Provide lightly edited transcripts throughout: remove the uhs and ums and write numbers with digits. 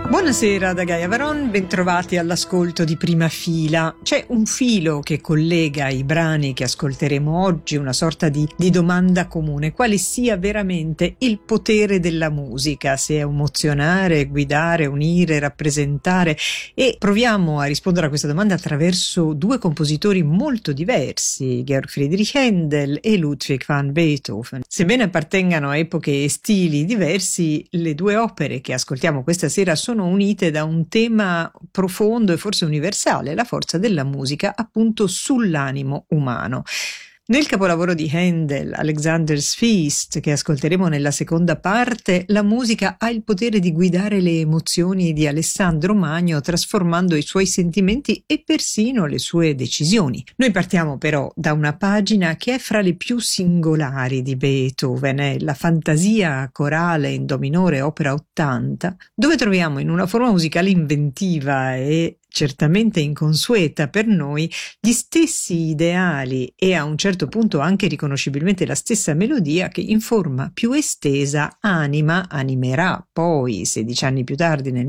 Buonasera da Gaia Varon, bentrovati all'ascolto di Prima Fila. C'è un filo che collega i brani che ascolteremo oggi, una sorta di domanda comune: quale sia veramente il potere della musica, se emozionare, guidare, unire, rappresentare, e proviamo a rispondere a questa domanda attraverso due compositori molto diversi, Georg Friedrich Händel e Ludwig van Beethoven. Sebbene appartengano a epoche e stili diversi, le due opere che ascoltiamo questa sera sono unite da un tema profondo e forse universale, la forza della musica appunto sull'animo umano. Nel capolavoro di Händel, Alexander's Feast, che ascolteremo nella seconda parte, la musica ha il potere di guidare le emozioni di Alessandro Magno, trasformando i suoi sentimenti e persino le sue decisioni. Noi partiamo però da una pagina che è fra le più singolari di Beethoven, è la Fantasia corale in do minore, opera 80, dove troviamo in una forma musicale inventiva e certamente inconsueta per noi gli stessi ideali e a un certo punto anche riconoscibilmente la stessa melodia che in forma più estesa animerà poi 16 anni più tardi nel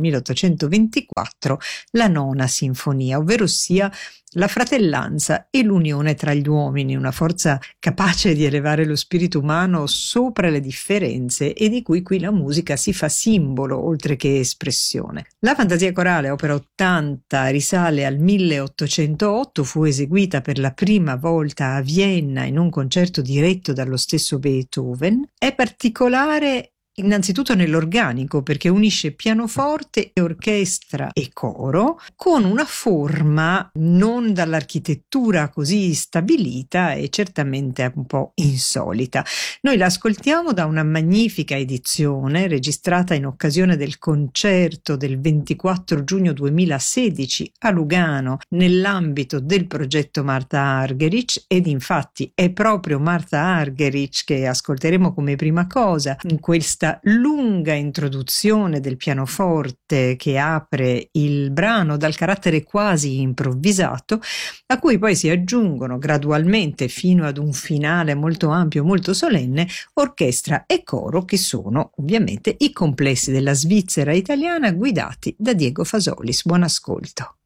1824 la nona sinfonia, ovvero sia la fratellanza e l'unione tra gli uomini, una forza capace di elevare lo spirito umano sopra le differenze e di cui qui la musica si fa simbolo oltre che espressione. La Fantasia corale, opera 80, risale al 1808, fu eseguita per la prima volta a Vienna in un concerto diretto dallo stesso Beethoven. È particolare innanzitutto nell'organico, perché unisce pianoforte e orchestra e coro con una forma non dall'architettura così stabilita e certamente un po' insolita. Noi la ascoltiamo da una magnifica edizione registrata in occasione del concerto del 24 giugno 2016 a Lugano nell'ambito del progetto Martha Argerich, ed infatti è proprio Martha Argerich che ascolteremo come prima cosa in questa lunga introduzione del pianoforte che apre il brano dal carattere quasi improvvisato, a cui poi si aggiungono gradualmente fino ad un finale molto ampio, molto solenne, orchestra e coro, che sono ovviamente i complessi della Svizzera italiana guidati da Diego Fasolis. Buon ascolto.